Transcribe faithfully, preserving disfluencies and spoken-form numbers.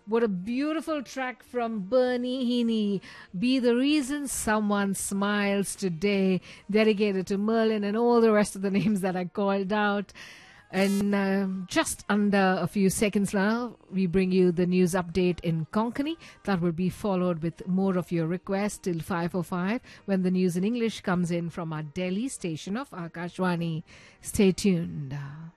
What a beautiful track from Bernie Heaney. Be the reason someone smiles today. Dedicated to Merlin and all the rest of the names that I called out. And um, just under a few seconds now, we bring you the news update in Konkani. That will be followed with more of your requests till five oh five when the news in English comes in from our Delhi station of Akashwani. Stay tuned.